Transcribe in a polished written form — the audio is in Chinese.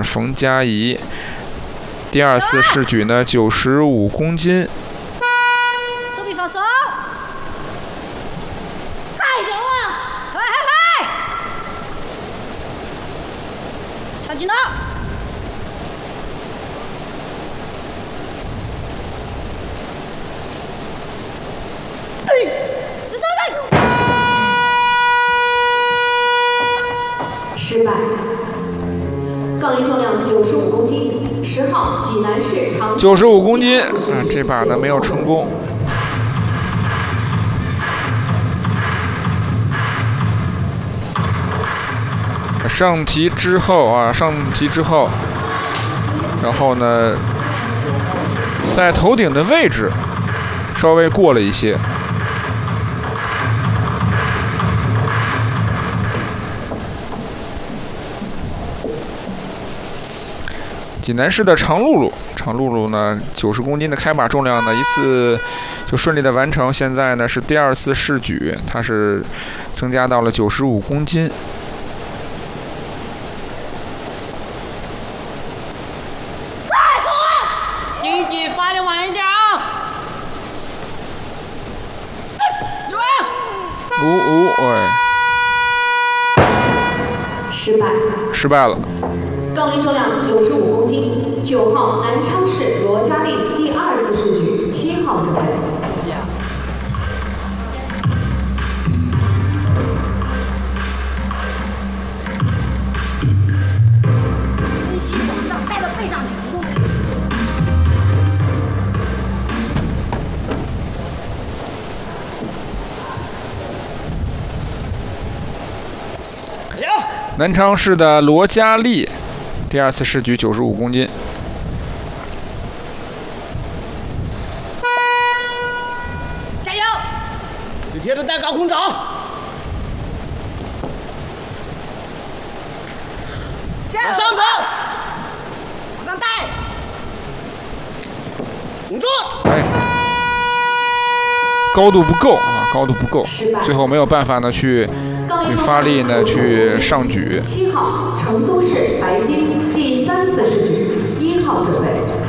儿冯佳怡。第2次试举呢95公斤。 手臂放松，快点啊！快！跳进了。 失败。杠铃重量95公斤，10号济南市长。 95公斤啊，这把呢没有成功。上题之后，然后呢，在头顶的位置稍微过了一些。济南市的常露露呢，90公斤的开把重量呢，一次就顺利的完成。现在呢是第2次试举，它是增加到了95公斤。 快走！第一局发力晚一点啊！准！ 失败了。杠铃重量95公斤，9号南昌市罗佳丽第2次试举，7号准备。 身膝往上，带到背上去。 南昌市的罗佳丽。第2次试举95公斤， 加油！ 你贴着带高空找，往上走， 往上带， 顶住！ 高度不够啊，高度不够，最后没有办法呢去发力呢去上举。 7号成都市白金第3次试举，1号准备。